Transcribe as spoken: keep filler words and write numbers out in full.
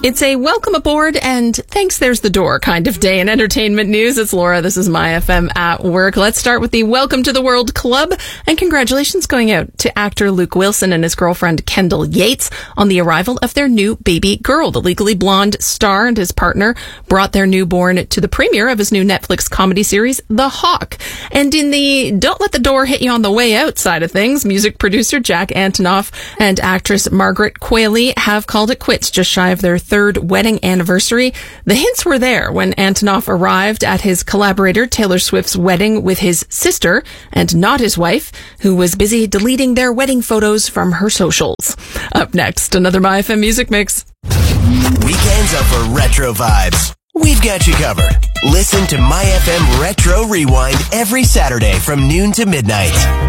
It's a welcome aboard and thanks, there's the door kind of day in entertainment news. It's Laura. This is My F M at Work. Let's start with the Welcome to the World Club, and congratulations going out to actor Luke Wilson and his girlfriend Kendall Yates on the arrival of their new baby girl. The Legally Blonde star and his partner brought their newborn to the premiere of his new Netflix comedy series, The Hawk. And in the Don't Let the Door Hit You on the Way Out side of things, music producer Jack Antonoff and actress Margaret Qualley have called it quits just shy of their third wedding anniversary. The hints were there when Antonoff arrived at his collaborator Taylor Swift's wedding with his sister, and not his wife, who was busy deleting their wedding photos from her socials. Up next, another My F M music mix. Weekends are for retro vibes. We've got you covered. Listen to My F M Retro Rewind every Saturday from noon to midnight.